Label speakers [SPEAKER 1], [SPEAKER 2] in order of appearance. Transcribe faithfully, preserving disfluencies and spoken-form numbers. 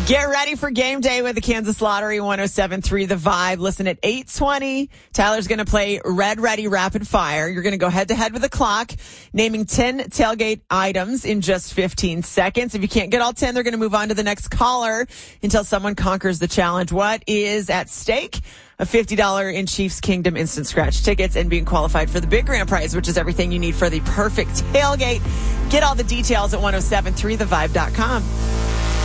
[SPEAKER 1] Get ready for game day with the Kansas Lottery one oh seven point three The Vibe. Listen at eight twenty. Tyler's going to play Red Ready Rapid Fire. You're going to go head to head with the clock, naming ten tailgate items in just fifteen seconds. If you can't get all ten, they're going to move on to the next caller until someone conquers the challenge. What is at stake? A fifty dollars in Chiefs Kingdom instant scratch tickets and being qualified for the big grand prize, which is everything you need for the perfect tailgate. Get all the details at ten seventy-three the vibe dot com.